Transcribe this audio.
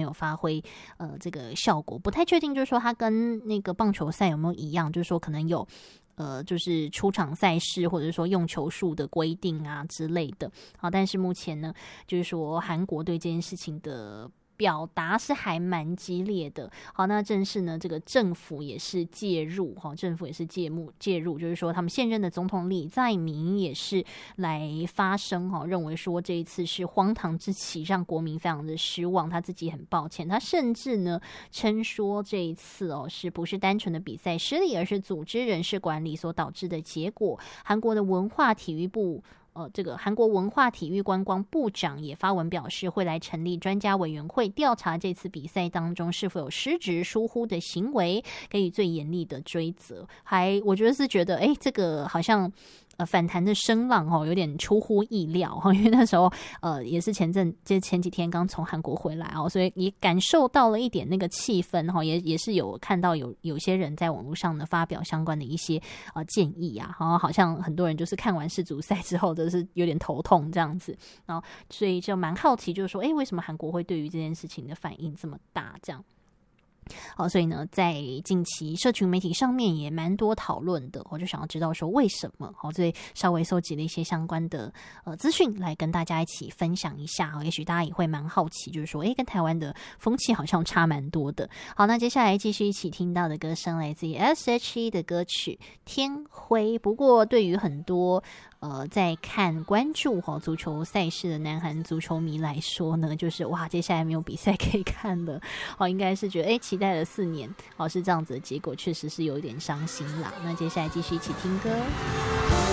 有发挥这个效果，不太确定，就是说它跟那个棒球赛有没有一样，就是说可能有就是出场赛事或者说用球数的规定啊之类的。好，但是目前呢，就是说韩国对这件事情的表达是还蛮激烈的。好，那正是呢，这个政府也是介入，政府也是介入，就是说他们现任的总统李在明也是来发声，认为说这一次是荒唐之起，让国民非常的失望，他自己很抱歉。他甚至呢称说这一次是不是单纯的比赛失利，而是组织人事管理所导致的结果。韩国的文化体育部这个韩国文化体育观光部长也发文表示，会来成立专家委员会调查这次比赛当中是否有失职疏忽的行为，给予最严厉的追责。我觉得是觉得这个好像反弹的声浪有点出乎意料因为那时候也是前几天刚从韩国回来所以也感受到了一点那个气氛也是有看到有些人在网络上呢发表相关的一些建议啊，好像很多人就是看完世足赛之后就是有点头痛这样子，然后所以就蛮好奇，就是说为什么韩国会对于这件事情的反应这么大这样。好，所以呢，在近期社群媒体上面也蛮多讨论的，我就想要知道说为什么，所以稍微收集了一些相关的资讯来跟大家一起分享一下，也许大家也会蛮好奇，就是说跟台湾的风气好像差蛮多的。好，那接下来继续一起听到的歌声来自于 S.H.E 的歌曲《天灰》。不过对于很多在关注足球赛事的南韩足球迷来说呢，就是哇，接下来没有比赛可以看了，应该是觉得期待了4年是这样子的结果，确实是有一点伤心啦。那接下来继续一起听歌。